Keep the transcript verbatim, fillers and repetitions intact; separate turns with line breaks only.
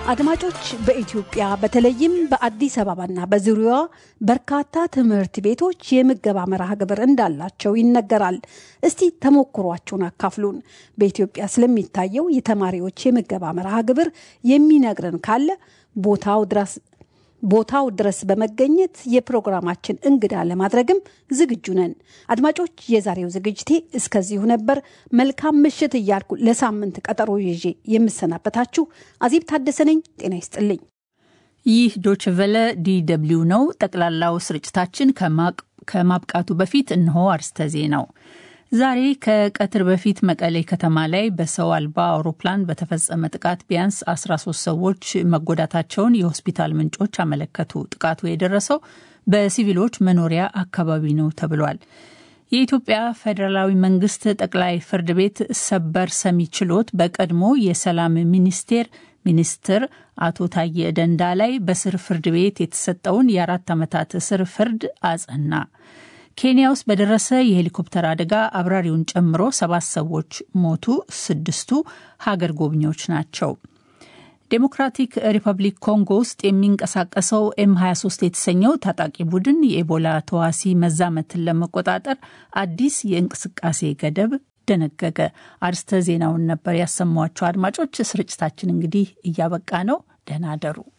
አድማጮች በኢትዮጵያ በተለይም በአዲስ አበባና በዙሪያዋ በርካታ ትምህርት ቤቶች የምገባ መርሃ ግብር እንዳላቸው ይነገራል። እስቲ ተሞክሯቸውን አካፍሉን። በኢትዮጵያ ስለሚታየው የተማሪዎች የምገባ መርሃ ግብር የሚነግረን ካለ ቦታው ድረስ ቦታው ድረስ በመገኘት የፕሮግራማችን እንግዳ ለማድረግም ዝግጁ ነን። አድማጮች የዛሬው ዝግጅቴ እስከዚሁ ነበር። መልካም ምሽት እያልኩ ለሳምንት ቀጠሮ ይዤ የምሰናበታችሁ አዚብ ታደሰ ነኝ። ጤና ይስጥልኝ።
ይህ ዶይቼ ቬለ ዲ ደብሊው ነው። ጠቅላላው ስርጭታችን ከማብቃቱ በፊት እነሆ አርስተ ዜናው። ዛሬ ከቀትር በፊት መቀሌ ከተማ ላይ በሰው አልባ አውሮፕላን በተፈጸመ ጥቃት ቢያንስ አስራ ሶስት ሰዎች መጎዳታቸውን የሆስፒታል ምንጮች አመለከቱ። ጥቃቱ የደረሰው በሲቪሎች መኖሪያ አካባቢ ነው ተብሏል። የኢትዮጵያ ፌዴራላዊ መንግስት ጠቅላይ ፍርድ ቤት ሰበር ሰሚ ችሎት በቀድሞ የሰላም ሚኒስቴር ሚኒስትር አቶ ታዬ ደንዳ ላይ በስር ፍርድ ቤት የተሰጠውን የአራት ዓመታት እስር ፍርድ አጸና። ኬንያ ውስጥ በደረሰ የሄሊኮፕተር አደጋ አብራሪውን ጨምሮ ሰባት ሰዎች ሞቱ። ስድስቱ ሀገር ጎብኚዎች ናቸው። ዴሞክራቲክ ሪፐብሊክ ኮንጎ ውስጥ የሚንቀሳቀሰው ኤም ሃያ ሶስት የተሰኘው ታጣቂ ቡድን የኢቦላ ተዋሲ መዛመትን ለመቆጣጠር አዲስ የእንቅስቃሴ ገደብ ደነገገ። አርስተ ዜናውን ነበር ያሰማኋቸው። አድማጮች ስርጭታችን እንግዲህ እያበቃ ነው። ደህና አደሩ።